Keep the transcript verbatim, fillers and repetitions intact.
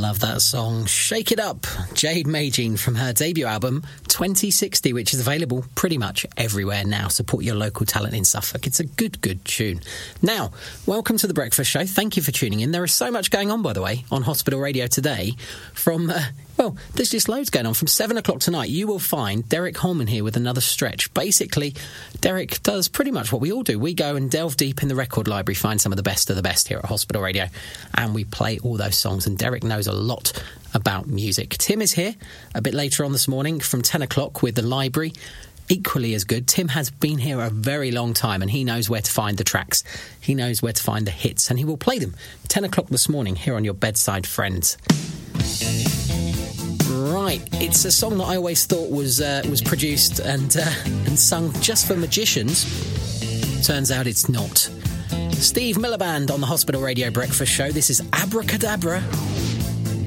Love that song. Shake It Up, Jade Magine from her debut album twenty sixty, which is available pretty much everywhere now. Support your local talent in Suffolk. It's a good, good tune. Now, welcome to The Breakfast Show. Thank you for tuning in. There is so much going on, by the way, on Hospital Radio today. From, uh, well, there's just loads going on. From seven o'clock tonight, you will find Derek Holman here with another stretch. Basically, Derek does pretty much what we all do. We go and delve deep in the record library, find some of the best of the best here at Hospital Radio, and we play all those songs, and Derek knows a lot about music. Tim is here a bit later on this morning from ten o'clock with the library. Equally as good, Tim has been here a very long time, and he knows where to find the tracks. He knows where to find the hits, and he will play them ten o'clock this morning here on your bedside friends. Right, it's a song that I always thought was uh, was produced and uh, and sung just for magicians. Turns out it's not. Steve Miller Band on the Hospital Radio Breakfast Show. This is Abracadabra.